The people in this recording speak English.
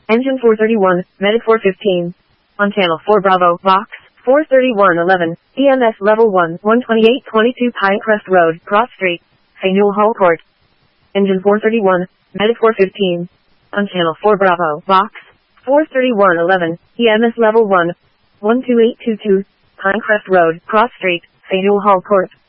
Engine 431, Medic 415. On channel 4 Bravo, Vox, 43111, EMS level 1, 12822 Pinecrest Road, Cross Street, Faneuil Hall Court. Engine 431, Medic 415. On channel 4 Bravo, Vox, 43111, EMS level 1, 12822, Pinecrest Road, Cross Street, Faneuil Hall Court.